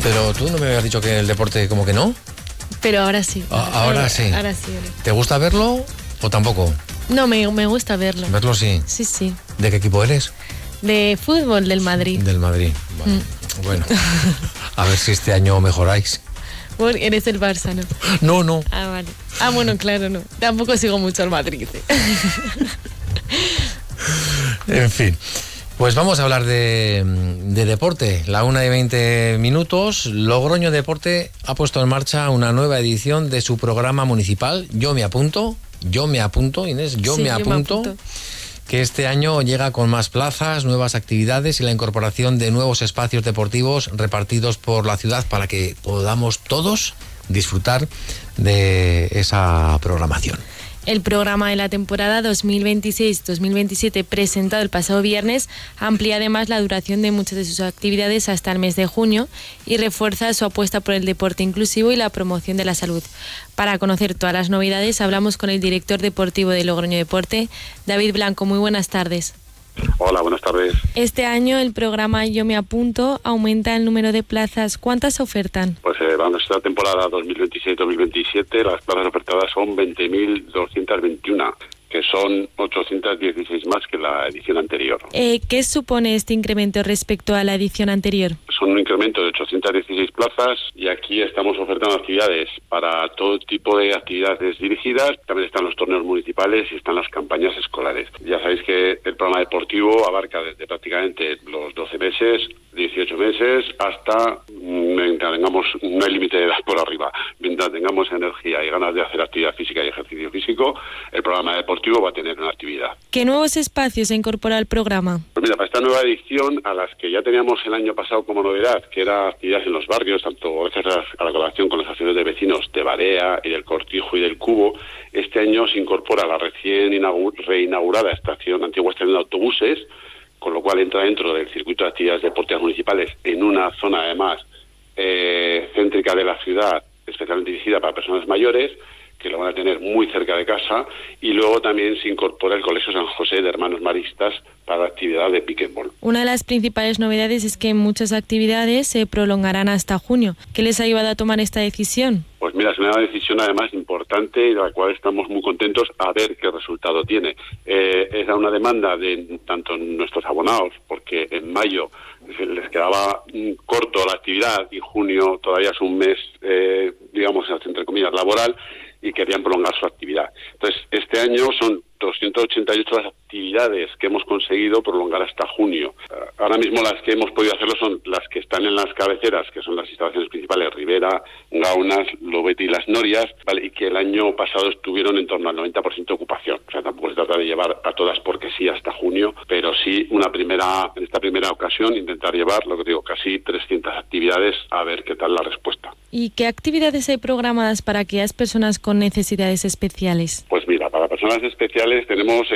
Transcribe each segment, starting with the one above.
Pero tú no me habías dicho que el deporte como que no. Pero ahora sí. Ahora sí. Ahora sí. ¿Te gusta verlo o tampoco? No, me gusta verlo. Verlo sí. Sí. ¿De qué equipo eres? De fútbol, del Madrid. Del Madrid. Vale. Bueno, a ver si este año mejoráis. Eres del Barça, ¿no? No. Ah, vale. Ah, bueno, claro, no. Tampoco sigo mucho al Madrid. En fin. Pues vamos a hablar de deporte. La 1:20. Logroño Deporte ha puesto en marcha una nueva edición de su programa municipal. Yo me apunto, Inés, yo me apunto. Que este año llega con más plazas, nuevas actividades y la incorporación de nuevos espacios deportivos repartidos por la ciudad para que podamos todos disfrutar de esa programación. El programa de la temporada 2026-2027, presentado el pasado viernes, amplía además la duración de muchas de sus actividades hasta el mes de junio y refuerza su apuesta por el deporte inclusivo y la promoción de la salud. Para conocer todas las novedades, hablamos con el director deportivo de Logroño Deporte, David Blanco. Muy buenas tardes. Hola, buenas tardes. Este año el programa Yo me apunto aumenta el número de plazas. ¿Cuántas ofertan? Pues vamos, esta temporada 2026-2027 las plazas ofertadas son 20.221, que son 816 más que la edición anterior. ¿Qué supone este incremento respecto a la edición anterior? Son un incremento de 816 plazas y aquí estamos ofertando actividades para todo tipo de actividades dirigidas. También están los torneos municipales y están las campañas escolares. Ya sabéis que el programa deportivo abarca desde prácticamente los 12 meses, 18 meses, hasta mientras tengamos, no hay límite de edad por arriba, mientras tengamos energía y ganas de hacer actividad física y ejercicio físico, el programa deportivo va a tener una actividad. ¿Qué nuevos espacios se incorpora al programa? Pues mira, para esta nueva edición, a las que ya teníamos el año pasado como novedad, que era actividades en los barrios, tanto gracias a la colaboración con las asociaciones de vecinos de Barea y del Cortijo y del Cubo, este año se incorpora la recién reinaugurada antigua estación de autobuses, con lo cual entra dentro del circuito de actividades deportivas municipales en una zona además céntrica de la ciudad, especialmente dirigida para personas mayores, que lo van a tener muy cerca de casa, y luego también se incorpora el Colegio San José de Hermanos Maristas para la actividad de pickleball. Una de las principales novedades es que muchas actividades se prolongarán hasta junio. ¿Qué les ha llevado a tomar esta decisión? Pues mira, es una decisión además importante y de la cual estamos muy contentos a ver qué resultado tiene. Era una demanda de tanto nuestros abonados, porque en mayo les quedaba corto la actividad y junio todavía es un mes, digamos, entre comillas, laboral, y querían prolongar su actividad. Entonces, este año son 288 las actividades que hemos conseguido prolongar hasta junio. Ahora mismo las que hemos podido hacerlo son las que están en las cabeceras, que son las instalaciones principales, Ribera, Gaunas, Lobete y Las Norias, ¿vale? Y que el año pasado estuvieron en torno al 90% de ocupación. O sea, tampoco se trata de llevar a todas porque sí hasta junio, pero sí en esta primera ocasión intentar llevar, lo que digo, casi 300 actividades a ver qué tal la respuesta. ¿Y qué actividades hay programadas para aquellas personas con necesidades especiales? Pues mira, para personas especiales tenemos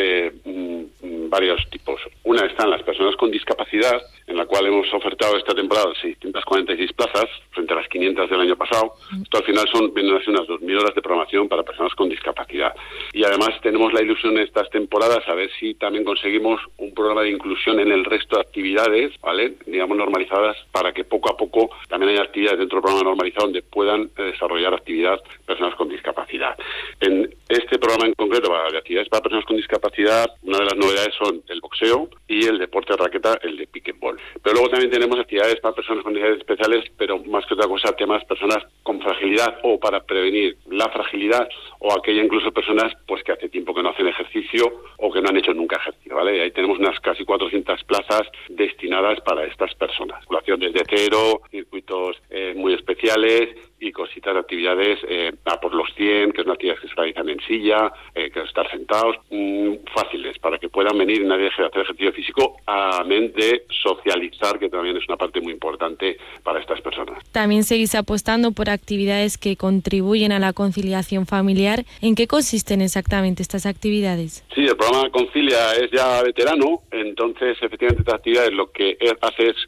varios tipos. Una están las personas con discapacidad, en la cual hemos ofertado esta temporada 646 plazas frente a las 500 del año pasado. Esto al final vienen a ser unas 2.000 horas de programación para personas con discapacidad. Y además tenemos la ilusión en estas temporadas a ver si también conseguimos un programa de inclusión en el resto de actividades, ¿vale? Digamos normalizadas, para que poco a poco también haya actividades dentro del programa normalizado donde puedan desarrollar actividad personas con discapacidad. En este programa en concreto, de actividades para personas con discapacidad, una de las novedades son el boxeo y el deporte de raqueta, el de pickleball. Pero luego también tenemos actividades para personas con necesidades especiales, pero más que otra cosa, temas personas con fragilidad o para prevenir la fragilidad, o aquella incluso personas pues que hace tiempo que no hacen ejercicio o que no han hecho nunca ejercicio, ¿vale? Y ahí tenemos unas casi 400 plazas destinadas para estas personas. Población desde cero, circuitos muy especiales y cositas de actividades por los 100, que es una actividad que se realizan en silla, que es estar sentados, fáciles, para que puedan venir y nadie deje de hacer ejercicio físico, a mente socializar, que también es una parte muy importante para estas personas. También seguís apostando por actividades que contribuyen a la conciliación familiar. ¿En qué consisten exactamente estas actividades? Sí, el programa Concilia es ya veterano, entonces efectivamente estas actividades lo que hace es